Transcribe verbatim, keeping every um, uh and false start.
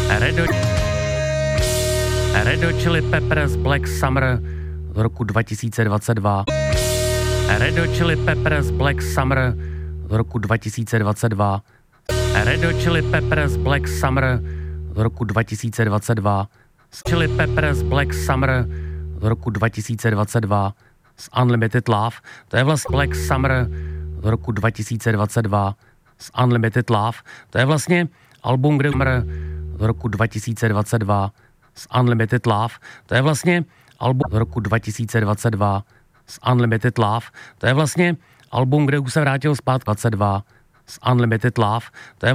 Red Hot, Red Hot Chili Peppers Black Summer z roku dva tisíce dvacet dva. Red Hot Chili Peppers Black Summer z roku dva tisíce dvacet dva. Red Hot Chili Peppers Black Summer z roku dva tisíce dvacet dva. Chili Peppers Black Summer z roku dva tisíce dvacet dva. Z Unlimited Love, to je vlastně Black Summer z roku dva tisíce dvacet dva. Z Unlimited Love, to je vlastně album, kde z roku dva tisíce dvacet dva. Z Unlimited Love, to je vlastně album z roku dva tisíce dvacet dva. Z Unlimited Love, to je vlastně album, kde už se vrátil zpátky dvacet dva. Z Unlimited Love, to je